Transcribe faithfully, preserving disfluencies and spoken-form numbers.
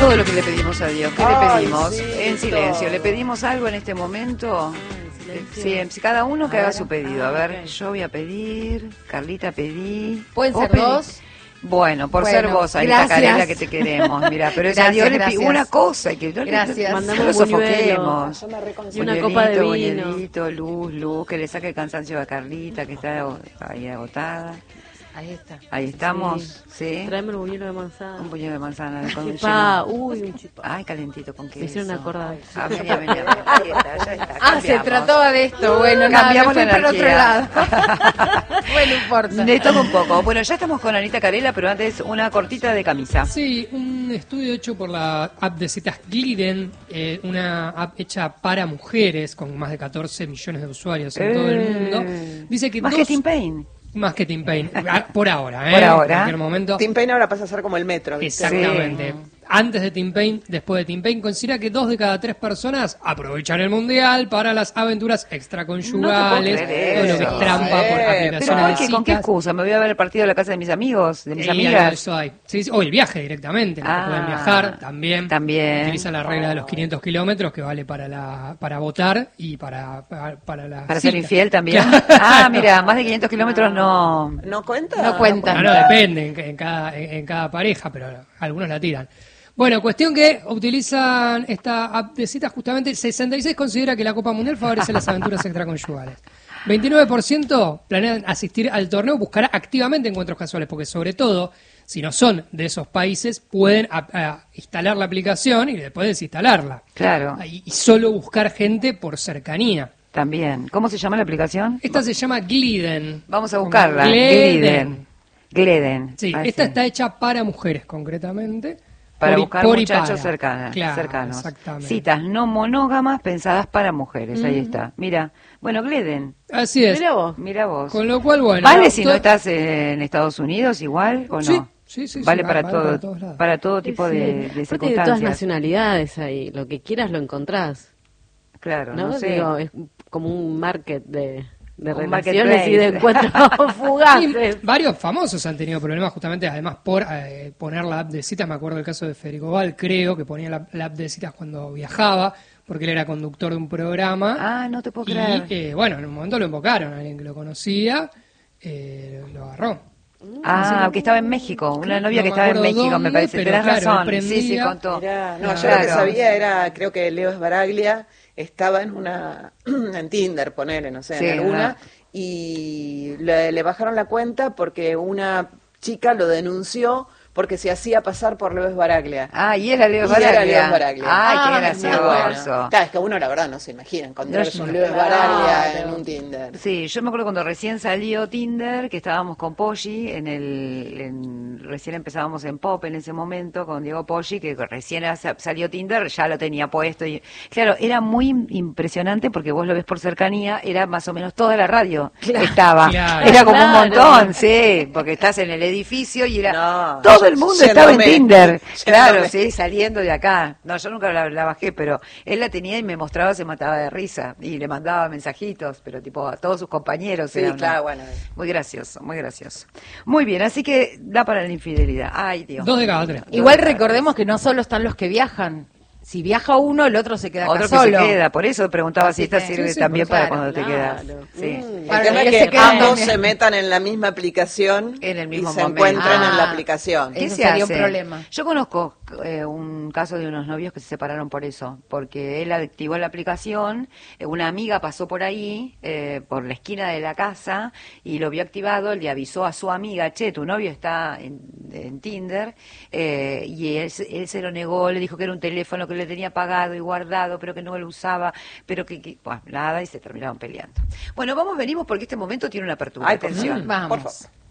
todo lo que le pedimos a Dios. ¿Qué Ay, le pedimos? sí, en silencio. todo. ¿Le pedimos algo en este momento? Sí, en- cada uno que A haga ver. su pedido. A Ah, ver, ok. yo voy a pedir, Carlita pedí. ¿Pueden ¿Vos ser pedí? dos? Bueno, por Bueno, ser vos, Anita gracias. Carela, que te queremos. Mira, pero es a Gracias, Dios le gracias. pido una cosa. Y que no le- Gracias. no Mandamos lo un buñuelo. sofoquemos. Yo me reconcilio. Y una copa de Buñuelito, vino. buñuelito, luz, luz, que le saque el cansancio a Carlita, que está ahí agotada. Ahí está. Ahí estamos, ¿sí? Tráeme el buñuelo de manzana. Un puñado de manzana con un Chipá, lleno. uy, un chipá. Ay, calentito con queso. Me hicieron acordar. Ah, venía, venía, venía. Ahí está, ya está. Ah, se cambiamos. trataba de esto. Bueno, nada, me Cambiamos fui la para otro lado. energía. Bueno, no importa. De todo un poco. Bueno, ya estamos con Anita Carela, pero antes una cortita de camisa. Sí, un estudio hecho por la app de citas Gliden, eh, una app hecha para mujeres con más de catorce millones de usuarios en todo el mundo. Dice que Más dos, que Tim Payne. más que Tim Payne, Ah, por ahora, ¿eh? Por ahora. En cualquier momento. Tim Payne ahora pasa a ser como el metro, ¿viste? Exactamente. Antes de Tim Payne, después de Tim Payne, considera que dos de cada tres personas aprovechan el mundial para las aventuras extraconyugales, No te puedo creer todo lo que eso. es trampa por Sí, Pero aplicaciones ¿por de qué? ¿Con qué citas. excusa? ¿Me voy a ver el partido de la casa de mis amigos, de mis Y algo de amigas? eso hay. Sí, sí, o el viaje directamente, los que Ah, pueden viajar también. también. Utilizan la regla de los quinientos kilómetros que vale para la para votar y para, para, para la ¿Para ser cita. infiel también? Claro. Ah, mira, más de quinientos kilómetros no... ¿No cuenta? No cuenta. No, no, depende en, en cada, en, en cada pareja, pero algunos la tiran. Bueno, cuestión que utilizan esta app de citas justamente, sesenta y seis considera que la Copa Mundial favorece las aventuras extraconyugales. veintinueve por ciento planean asistir al torneo, buscará activamente encuentros casuales, porque sobre todo, si no son de esos países, pueden a- a instalar la aplicación y después desinstalarla. Claro, Y, y solo buscar gente por cercanía. también. ¿Cómo se llama la aplicación? Esta se llama Gliden. Vamos a buscarla. Gliden. Gliden. Gliden. Sí, Ah, esta sí. está hecha para mujeres concretamente. Para Por y- buscar por y muchachos para. cercanos, Claro, cercanos. exactamente. Citas no monógamas pensadas para mujeres. Ahí está. Mira, bueno, Gleden, Así es. Mirá vos. mira vos. Con lo cual, bueno. ¿Vale si to- no estás en Estados Unidos igual o no? Sí, sí, sí, Vale sí, para vale todo, para todos lados. para todo tipo Sí, de, sí. de Aparte de circunstancias. todas nacionalidades ahí, lo que quieras lo encontrás, Claro, ¿no? no sé. Digo, es como un market de, de Un relaciones y de marketplace. encuentros Y fugaces. varios famosos han tenido problemas justamente, además por eh, poner la app de citas. Me acuerdo del caso de Federico Val, creo que ponía la, la app de citas cuando viajaba, porque él era conductor de un programa. Ah, no te puedo y creer. eh, bueno, en un momento lo invocaron, alguien que lo conocía, eh, lo agarró. Ah, que estaba en México, una novia No que me estaba en acuerdo México, me dónde, parece. pero Tenés claro, razón. él Sí, sí, prendía- contó. Mirá, no, yo Claro. lo que sabía era, creo que Leo Sbaraglia estaba en una, en Tinder, ponele, no sé, Sí, en alguna, ajá. y le, le bajaron la cuenta porque una chica lo denunció porque se hacía pasar por Leo Sbaraglia. Ah, y era Leo Y era Sbaraglia. Leo Sbaraglia. Ay, Ah, qué muy gracioso. Bueno, claro, es que uno la verdad no se imagina encontrarse No, un Leo claro. Sbaraglia en un Tinder. Sí, yo me acuerdo cuando recién salió Tinder, que estábamos con Poggi, en el, en- recién empezábamos en Pop en ese momento, con Diego Poggi, que recién sa- salió Tinder, ya lo tenía puesto. Y, claro, era muy im- impresionante porque vos lo ves por cercanía, era más o menos toda la radio estaba. Claro. Era como un Claro. montón, sí, porque estás en el edificio y era No, todo el mundo yéndome, estaba en Tinder. Claro, yéndome. sí, saliendo de acá. No, yo nunca la, la bajé, pero él la tenía y me mostraba, se mataba de risa. Y le mandaba mensajitos, pero tipo a todos sus compañeros. Sí, era una- claro, bueno. Muy gracioso, muy gracioso. Muy bien, así que da para la infidelidad. Ay, Dios. Dos de cada tres. Igual recordemos que no solo están los que viajan. Si viaja uno, el otro se queda acá Otro que solo. se queda, por eso preguntaba Así si esta que- sirve Sí, sí, también claro, para cuando te claro. quedas. Sí. El Para tema los es que que se quedan ambos en- se metan en la misma aplicación En el mismo y se momento. encuentren en la Ah. aplicación. ¿Qué Eso se sería hace? un problema. Yo conozco eh, un caso de unos novios que se separaron por eso, porque él activó la aplicación, eh, una amiga pasó por ahí, eh, por la esquina de la casa, y lo vio activado, le avisó a su amiga, che, tu novio está en, en Tinder, eh, y él, se- él se lo negó, le dijo que era un teléfono que le tenía pagado y guardado, pero que no lo usaba, pero que, que- bueno, nada, y se terminaron peleando. Bueno, vamos, venimos porque este momento tiene una apertura. Ay, por Atención. favor. Vamos. Por favor.